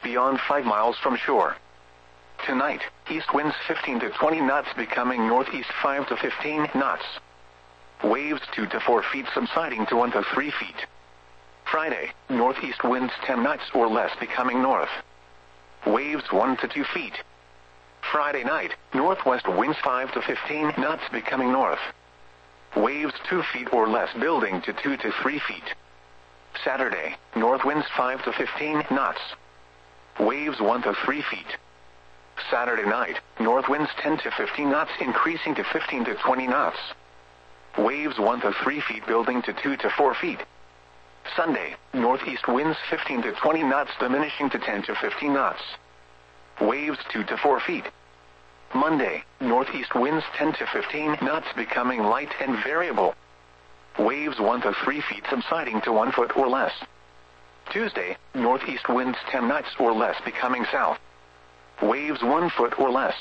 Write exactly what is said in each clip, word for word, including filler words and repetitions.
beyond five miles from shore. Tonight, east winds fifteen to twenty knots becoming northeast five to fifteen knots. Waves two to four feet subsiding to one to three feet. Friday, northeast winds ten knots or less becoming north. Waves one to two feet. Friday night, northwest winds five to fifteen knots becoming north. Waves two feet or less building to two to three feet. Saturday, north winds five to fifteen knots. Waves one to three feet. Saturday night, north winds ten to fifteen knots increasing to fifteen to twenty knots. Waves one to three feet building to two to four feet. Sunday, northeast winds fifteen to twenty knots diminishing to ten to fifteen knots. Waves two to four feet. Monday, northeast winds ten to fifteen knots becoming light and variable. Waves one to three feet subsiding to one foot or less. Tuesday, northeast winds ten knots or less becoming south. Waves one foot or less.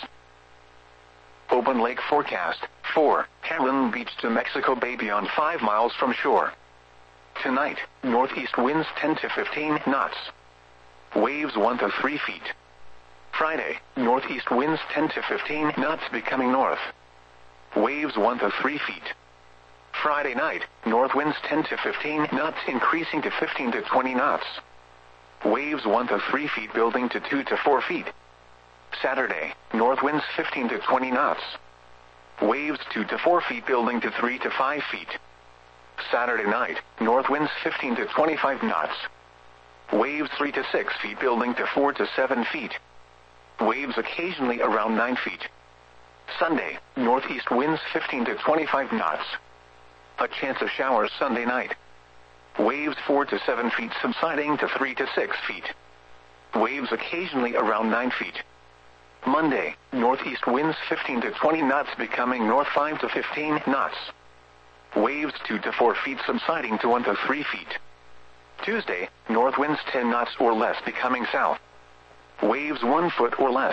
Open lake forecast, four, Heron Beach to Mexico Bay beyond five miles from shore. Tonight, northeast winds ten to fifteen knots. Waves one to three feet. Friday, northeast winds ten to fifteen knots becoming north. Waves one to three feet. Friday night, north winds ten to fifteen knots increasing to fifteen to twenty knots. Waves one to three feet building to two to four feet. Saturday, north winds fifteen to twenty knots. Waves two to four feet building to three to five feet. Saturday night, north winds fifteen to twenty-five knots. Waves three to six feet building to four to seven feet. Waves occasionally around nine feet. Sunday, northeast winds fifteen to twenty-five knots. A chance of showers Sunday night. Waves four to seven feet subsiding to three to six feet. Waves occasionally around nine feet. Monday, northeast winds fifteen to twenty knots becoming north five to fifteen knots. Waves two to four feet subsiding to one to three feet. Tuesday, north winds ten knots or less becoming south. Waves one foot or less.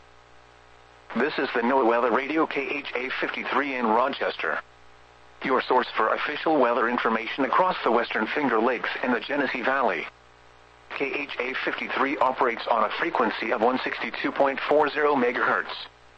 This is the NOAA Weather Radio K H A fifty-three in Rochester. Your source for official weather information across the Western Finger Lakes and the Genesee Valley. K H A fifty-three operates on a frequency of one sixty-two point four zero megahertz.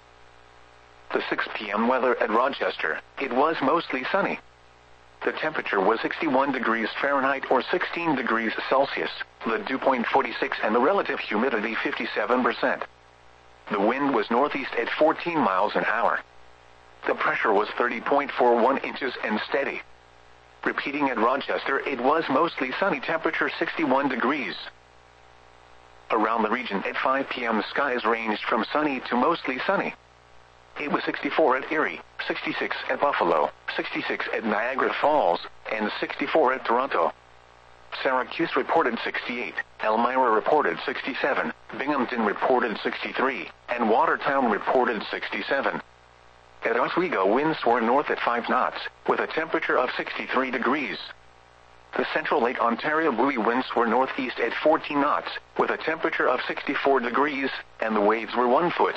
The six p m weather at Rochester, it was mostly sunny. The temperature was sixty-one degrees Fahrenheit or sixteen degrees Celsius, the dew point forty-six and the relative humidity fifty-seven percent. The wind was northeast at fourteen miles an hour. The pressure was thirty point four one inches and steady. Repeating at Rochester, it was mostly sunny, temperature sixty-one degrees. Around the region at five p m skies ranged from sunny to mostly sunny. It was sixty-four at Erie, sixty-six at Buffalo, sixty-six at Niagara Falls, and sixty-four at Toronto. Syracuse reported sixty-eight, Elmira reported sixty-seven, Binghamton reported sixty-three, and Watertown reported sixty-seven. At Oswego, winds were north at five knots, with a temperature of sixty-three degrees. The Central Lake Ontario buoy winds were northeast at fourteen knots, with a temperature of sixty-four degrees, and the waves were one foot.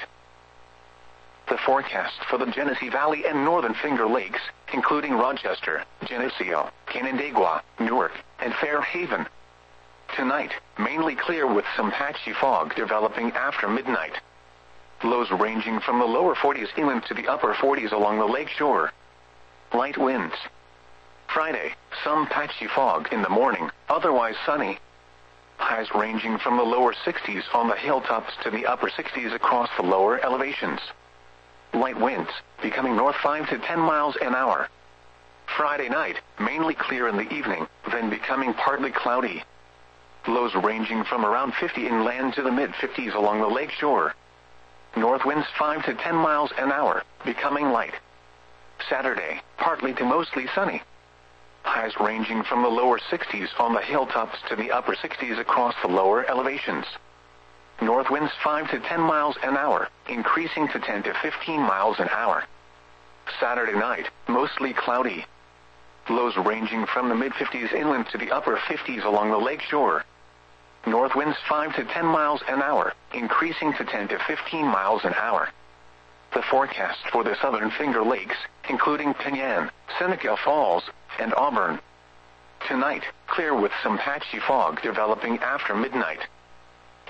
The forecast for the Genesee Valley and Northern Finger Lakes, including Rochester, Geneseo, Canandaigua, Newark, and Fairhaven. Tonight, mainly clear with some patchy fog developing after midnight. Lows ranging from the lower forties inland to the upper forties along the lake shore. Light winds. Friday, some patchy fog in the morning, otherwise sunny. Highs ranging from the lower sixties on the hilltops to the upper sixties across the lower elevations. Light winds, becoming north five to ten miles an hour. Friday night, mainly clear in the evening, then becoming partly cloudy. Lows ranging from around fifty inland to the mid-fifties along the lake shore. North winds five to ten miles an hour, becoming light. Saturday, partly to mostly sunny. Highs ranging from the lower sixties on the hilltops to the upper sixties across the lower elevations. North winds five to ten miles an hour, increasing to ten to fifteen miles an hour. Saturday night, mostly cloudy. Lows ranging from the mid-fifties inland to the upper fifties along the lake shore. North winds five to ten miles an hour, increasing to ten to fifteen miles an hour. The forecast for the Southern Finger Lakes, including Penyan, Seneca Falls, and Auburn. Tonight, clear with some patchy fog developing after midnight.